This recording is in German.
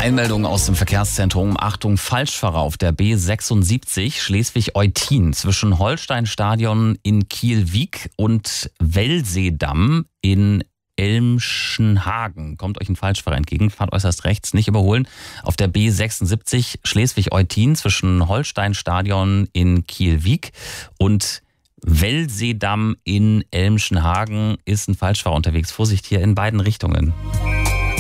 Einmeldung aus dem Verkehrszentrum. Achtung, Falschfahrer auf der B76 Schleswig-Eutin zwischen Holsteinstadion in Kiel-Wiek und Wellseedamm in Elmschenhagen. Kommt euch ein Falschfahrer entgegen, fahrt äußerst rechts, nicht überholen. Auf der B76 Schleswig-Eutin zwischen Holsteinstadion in Kiel-Wiek und Wellseedamm in Elmschenhagen ist ein Falschfahrer unterwegs. Vorsicht hier in beiden Richtungen.